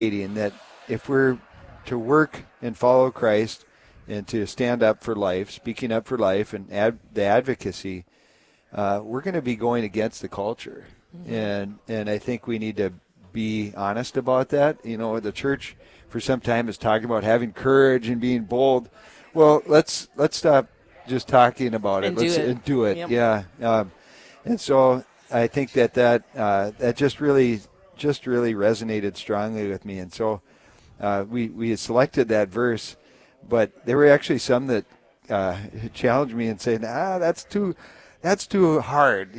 that if we're to work and follow Christ and to stand up for life, speaking up for life and the advocacy, we're going to be going against the culture. And I think we need to be honest about that. The church for some time is talking about having courage and being bold. Well, let's stop just talking about it. And do it. Yep. Yeah. And so I think that just really resonated strongly with me. And so we had selected that verse, but there were actually some that challenged me and said, that's too hard.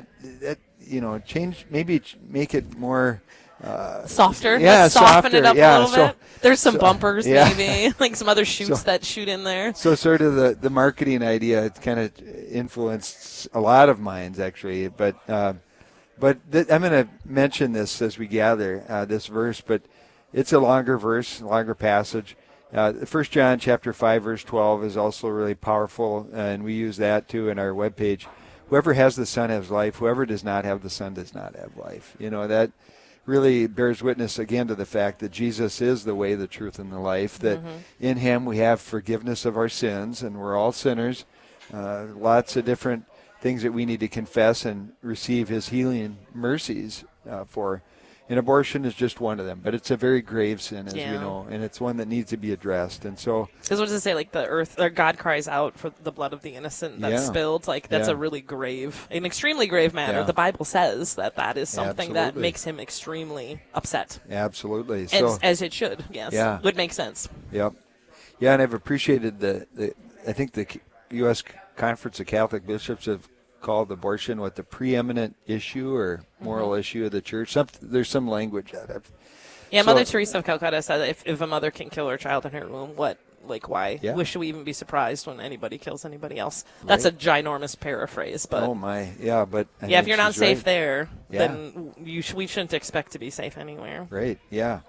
Change, maybe make it more softer. Yeah, let's soften it up a little bit. There's some bumpers, maybe, like some other shoots that shoot in there. So sort of the marketing idea, it kind of influenced a lot of minds, actually. But I'm going to mention this as we gather this verse, but it's a longer verse, longer passage. 1 John chapter 5, verse 12 is also really powerful, and we use that too in our webpage. Whoever has the Son has life. Whoever does not have the Son does not have life. That really bears witness again to the fact that Jesus is the way, the truth, and the life, that in him we have forgiveness of our sins, and we're all sinners. Lots of different things that we need to confess and receive his healing mercies for. And abortion is just one of them, but it's a very grave sin, as we know, and it's one that needs to be addressed. And so, because what does it say? Like the earth, or God cries out for the blood of the innocent that's spilled. Like that's a really grave, an extremely grave matter. Yeah. The Bible says that is something that makes him extremely upset. Absolutely, as it should. Yes, would make sense. Yep. Yeah, and I've appreciated I think the U.S. Conference of Catholic Bishops have called abortion the preeminent issue or moral issue of the church. There's some language out of it. Yeah, Mother Teresa of Calcutta said if a mother can kill her child in her womb, why? Yeah. Should we even be surprised when anybody kills anybody else? That's a ginormous paraphrase, but oh my, yeah, but if you're not safe there, then we shouldn't expect to be safe anywhere. Right? Yeah,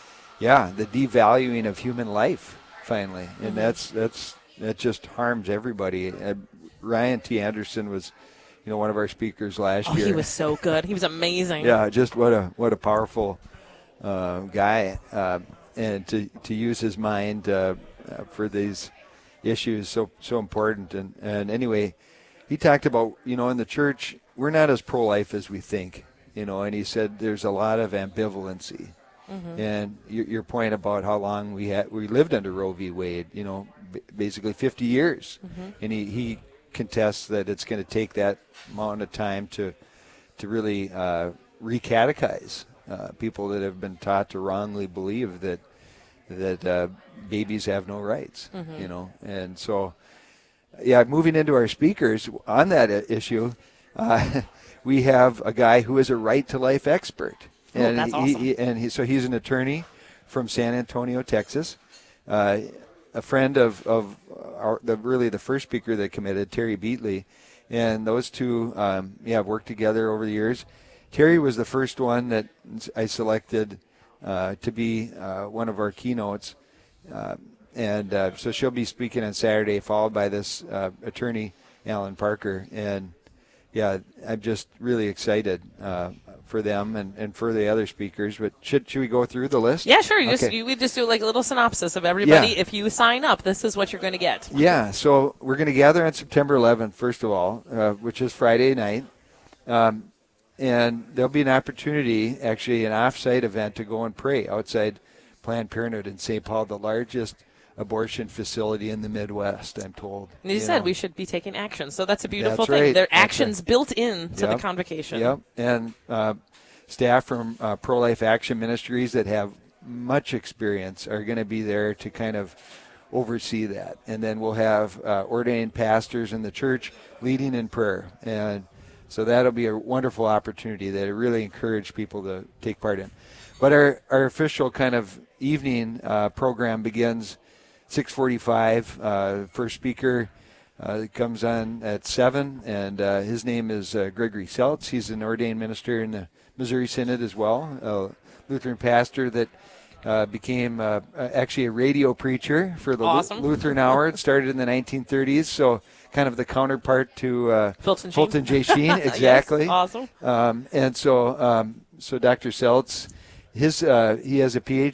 the devaluing of human life finally, and that just harms everybody. Ryan T. Anderson was, one of our speakers last year. He was so good. He was amazing. Yeah, just what a powerful guy, and to use his mind for these issues so important. And anyway, he talked about in the church we're not as pro-life as we think. And he said there's a lot of ambivalency. And your point about how long we lived under Roe v. Wade, basically 50 years, and he contests that it's going to take that amount of time to really recatechize people that have been taught to wrongly believe that babies have no rights, and so moving into our speakers on that issue, we have a guy who is a right to life expert. And that's awesome. So he's an attorney from San Antonio, Texas, a friend of the first speaker that committed, Terry Beatley, and those two have worked together over the years. Terry was the first one that I selected to be one of our keynotes, and so she'll be speaking on Saturday, followed by this attorney, Alan Parker, and I'm just really excited for them and for the other speakers. But should we go through the list? Yeah, sure. We just do like a little synopsis of everybody. Yeah. If you sign up, this is what you're going to get. Yeah, so we're going to gather on September 11th, first of all, which is Friday night. And there'll be an opportunity, actually an off-site event, to go and pray outside Planned Parenthood in St. Paul, the largest abortion facility in the Midwest, I'm told. And you said we should be taking action, so that's a beautiful thing. There are actions built into the convocation. Yep, and staff from Pro-Life Action Ministries that have much experience are going to be there to kind of oversee that. And then we'll have ordained pastors in the church leading in prayer. And so that'll be a wonderful opportunity that I really encourage people to take part in. But our official kind of evening program begins 6:45. First speaker comes on at 7, and his name is Gregory Seltz. He's an ordained minister in the Missouri Synod as well, a Lutheran pastor that became actually a radio preacher for the Lutheran Hour. It started in the 1930s, so kind of the counterpart to Fulton J. Sheen. Exactly. Yes, awesome. And so Dr. Seltz he has a PhD